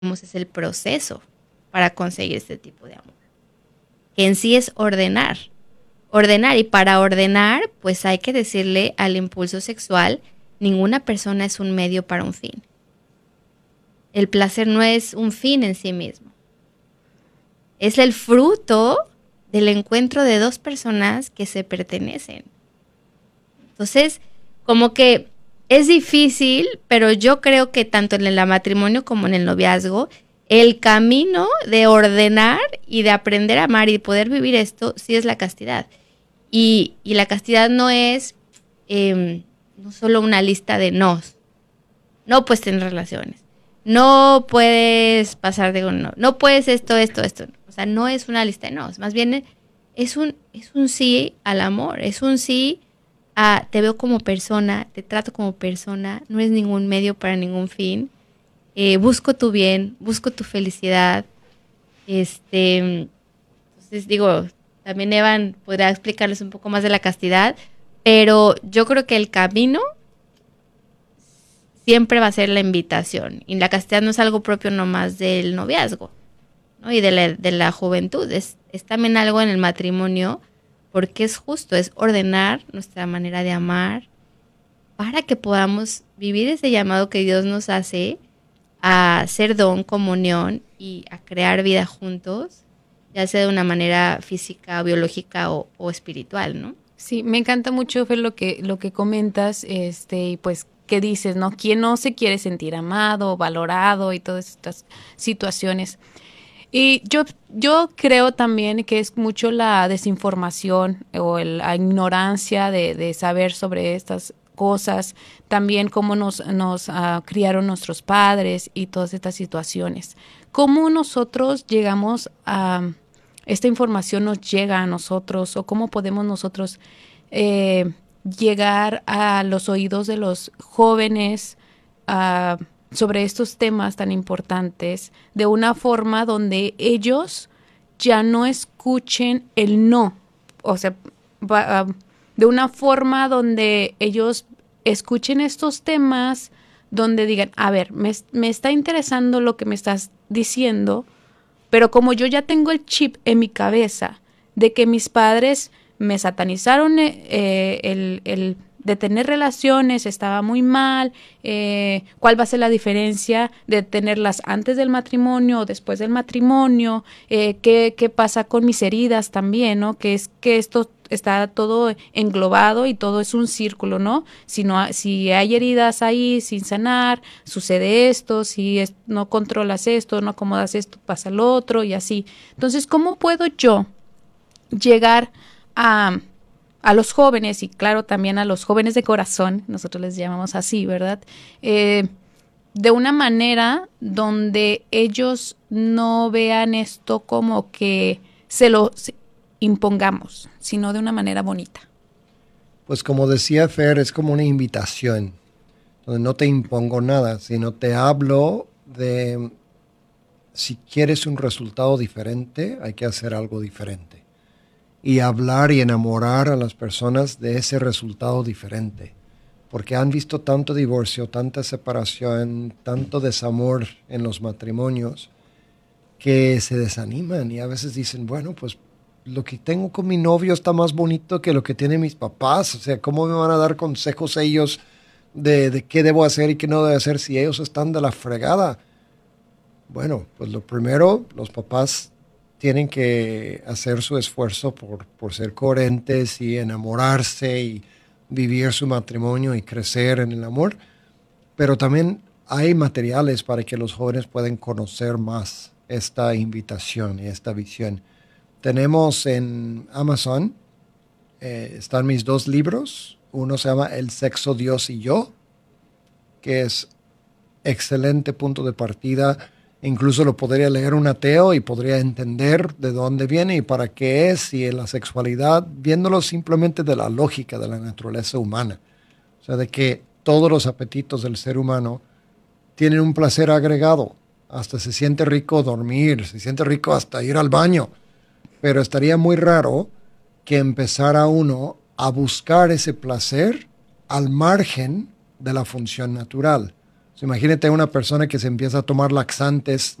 es el proceso para conseguir este tipo de amor. Que en sí es ordenar. Ordenar, y para ordenar, pues hay que decirle al impulso sexual, ninguna persona es un medio para un fin. El placer no es un fin en sí mismo. Es el fruto del encuentro de dos personas que se pertenecen. Entonces, como que es difícil, pero yo creo que tanto en el matrimonio como en el noviazgo, el camino de ordenar y de aprender a amar y poder vivir esto, sí es la castidad. Y la castidad no es no solo una lista de nos. No puedes tener relaciones. No puedes pasar de uno. No puedes esto. O sea, no es una lista de nos. Más bien es un sí al amor. Es un sí a te veo como persona, te trato como persona. No es ningún medio para ningún fin. Busco tu bien, busco tu felicidad. Entonces digo, también Evan podrá explicarles un poco más de la castidad, pero yo creo que el camino siempre va a ser la invitación. Y la castidad no es algo propio nomás del noviazgo, ¿no? Y de la juventud. Es también algo en el matrimonio, porque es justo, es ordenar nuestra manera de amar para que podamos vivir ese llamado que Dios nos hace a ser don, comunión y a crear vida juntos, ya sea de una manera física, biológica o espiritual, ¿no? Sí, me encanta mucho, Fer, lo que comentas, y pues, ¿qué dices, no? ¿Quién no se quiere sentir amado, valorado y todas estas situaciones? Y yo creo también que es mucho la desinformación o la ignorancia de saber sobre estas cosas, también cómo nos criaron nuestros padres y todas estas situaciones. ¿Cómo nosotros llegamos a esta información nos llega a nosotros o cómo podemos nosotros llegar a los oídos de los jóvenes sobre estos temas tan importantes de una forma donde ellos ya no escuchen el no? O sea, de una forma donde ellos escuchen estos temas, donde digan, a ver, me está interesando lo que me estás diciendo, pero como yo ya tengo el chip en mi cabeza de que mis padres me satanizaron el de tener relaciones, estaba muy mal, cuál va a ser la diferencia de tenerlas antes del matrimonio o después del matrimonio, qué pasa con mis heridas también, ¿no? Que es que esto está todo englobado y todo es un círculo, ¿no? Si hay heridas ahí sin sanar, sucede esto, si no controlas esto, no acomodas esto, pasa lo otro y así. Entonces, ¿cómo puedo yo llegar a los jóvenes y claro también a los jóvenes de corazón, nosotros les llamamos así, ¿verdad? De una manera donde ellos no vean esto como que se lo impongamos, sino de una manera bonita. Pues como decía Fer, es como una invitación, donde no te impongo nada, sino te hablo de si quieres un resultado diferente, hay que hacer algo diferente. Y hablar y enamorar a las personas de ese resultado diferente. Porque han visto tanto divorcio, tanta separación, tanto desamor en los matrimonios, que se desaniman y a veces dicen, bueno, pues lo que tengo con mi novio está más bonito que lo que tienen mis papás. O sea, ¿cómo me van a dar consejos ellos de qué debo hacer y qué no debo hacer si ellos están de la fregada? Bueno, pues lo primero, los papás tienen que hacer su esfuerzo por ser coherentes y enamorarse y vivir su matrimonio y crecer en el amor, pero también hay materiales para que los jóvenes puedan conocer más esta invitación y esta visión. Tenemos en Amazon, están mis 2 libros. Uno se llama El sexo, Dios y yo, que es excelente punto de partida. Incluso lo podría leer un ateo y podría entender de dónde viene y para qué es, y en la sexualidad, viéndolo simplemente de la lógica de la naturaleza humana. O sea, de que todos los apetitos del ser humano tienen un placer agregado. Hasta se siente rico dormir, se siente rico hasta ir al baño. Pero estaría muy raro que empezara uno a buscar ese placer al margen de la función natural. O Imagínate una persona que se empieza a tomar laxantes